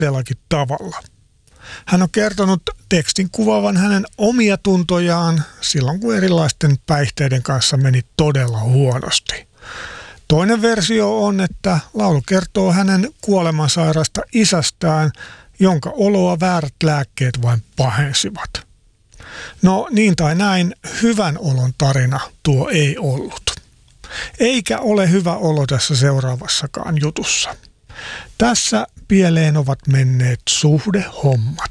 kuvaamattomallakin tavalla. Hän on kertonut tekstin kuvaavan hänen omia tuntojaan silloin, kun erilaisten päihteiden kanssa meni todella huonosti. Toinen versio on, että laulu kertoo hänen kuolemansairaasta isästään, jonka oloa väärät lääkkeet vain pahensivat. No niin tai näin, hyvän olon tarina tuo ei ollut. Eikä ole hyvä olo tässä seuraavassakaan jutussa. Tässä pieleen ovat menneet suhdehommat.